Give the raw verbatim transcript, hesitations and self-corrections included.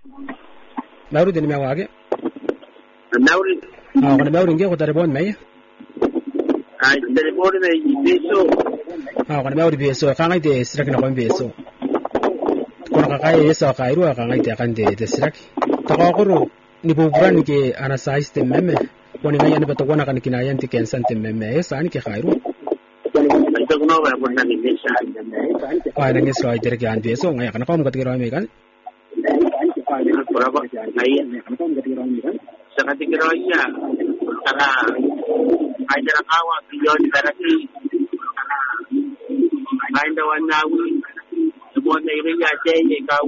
Mauri din mewage. Mauri. Ah, kana Mauri nge ko telefon mai. Ah, telefon mai beso. Ah, kana Mauri beso ka ngai de sirak na kon beso. Kona ka kai esa ka iru ka ngai de kan de de sirak. Ta ko ko ni buburan ke ana size te meme. Koni ngai ani beto kona kan kinayan ti kensan te meme esa ani ke khairu. Ito no ba pun ni besa. Ah, nang isro ay direk yan beso ngai kana kom gatiro mai kan. Berapa lain sangat dikiranya karena ajaran awak beliau berarti ada warna semua negeri aja yang kau